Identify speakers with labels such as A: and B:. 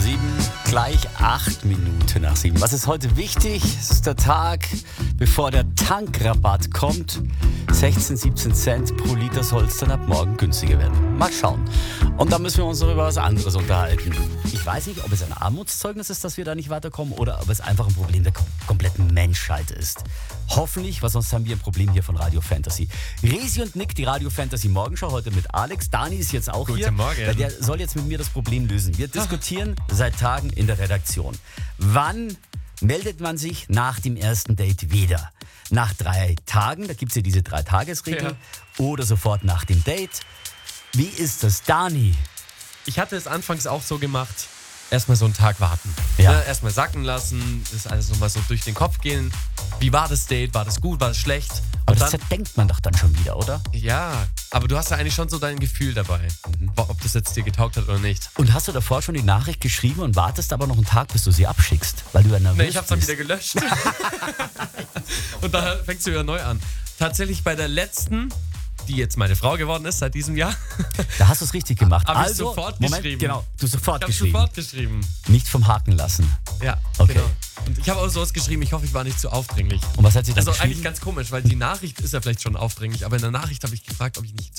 A: 7, gleich 8 Minuten nach 7. Was ist heute wichtig? Es ist der Tag, bevor der Tankrabatt kommt. 16, 17 Cent pro Liter soll es dann ab morgen günstiger werden. Mal schauen. Und dann müssen wir uns noch über was anderes unterhalten. Ich weiß nicht, ob es ein Armutszeugnis ist, dass wir da nicht weiterkommen, oder ob es einfach ein Problem der kompletten Menschheit ist. Hoffentlich, weil sonst haben wir ein Problem hier von Radio Fantasy. Resi und Nick, die Radio Fantasy Morgenschau, heute mit Alex. Dani ist jetzt auch hier.
B: Guten Morgen.
A: Weil der soll jetzt mit mir das Problem lösen. Wir diskutieren seit Tagen in der Redaktion. Wann meldet man sich nach dem ersten Date wieder? Nach 3 Tagen, da gibt es ja diese 3-Tages-Regel, oder sofort nach dem Date. Wie ist das, Dani?
B: Ich hatte es anfangs auch so gemacht, erstmal so einen Tag warten.
A: Ja.
B: Ne? Erstmal sacken lassen, das alles nochmal so durch den Kopf gehen. Wie war das Date? War das gut? War das schlecht?
A: Aber
B: Und
A: das zerdenkt man doch dann schon wieder, oder?
B: ja, aber du hast ja eigentlich schon so dein Gefühl dabei, ob das jetzt dir getaugt hat oder nicht.
A: Und hast du davor schon die Nachricht geschrieben und wartest aber noch einen Tag, bis du sie abschickst? Weil du ja nervös
B: Nee, ich hab's dann
A: bist.
B: wieder gelöscht. Und dann fängst du wieder neu an. Tatsächlich bei der letzten, die jetzt meine Frau geworden ist seit diesem Jahr,
A: Da hast du es richtig gemacht.
B: Hab ich
A: Also,
B: sofort
A: Moment,
B: geschrieben.
A: genau, du sofort
B: ich habe
A: geschrieben.
B: sofort geschrieben.
A: Nicht vom Haken lassen.
B: Ja,
A: Okay.
B: genau. Und ich habe auch sowas geschrieben, ich hoffe, ich war nicht zu aufdringlich.
A: Und was hat sie dann
B: Also
A: geschrieben?
B: eigentlich ganz komisch, weil die Nachricht ist ja vielleicht schon aufdringlich, aber in der Nachricht habe ich gefragt, ob ich nicht